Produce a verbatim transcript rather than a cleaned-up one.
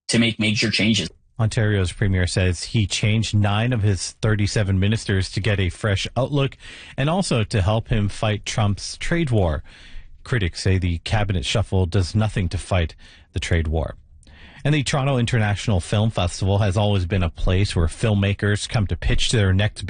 to make major changes. Ontario's premier says he changed nine of his thirty-seven ministers to get a fresh outlook and also to help him fight Trump's trade war. Critics say the cabinet shuffle does nothing to fight the trade war. And the Toronto International Film Festival has always been a place where filmmakers come to pitch their next